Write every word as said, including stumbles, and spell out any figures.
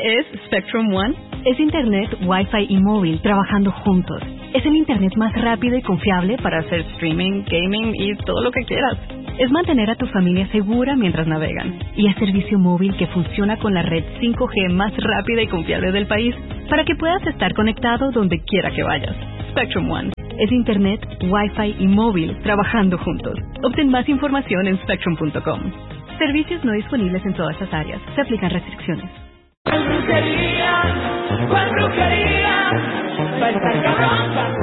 ¿Qué es Spectrum One? Es Internet, Wi-Fi y móvil trabajando juntos. Es el Internet más rápido y confiable Para hacer streaming, gaming y todo lo que quieras. Es mantener a tu familia segura mientras navegan. Y es servicio móvil que funciona con la red cinco G más rápida y confiable del país para que puedas estar conectado donde quiera que vayas. Spectrum One. Es Internet, Wi-Fi y móvil trabajando juntos. Obtén más información en spectrum punto com. Servicios no disponibles en todas las áreas. Se aplican restricciones. ¿Cuál brujería? ¿Cuál brujería? Va a estar cabrón.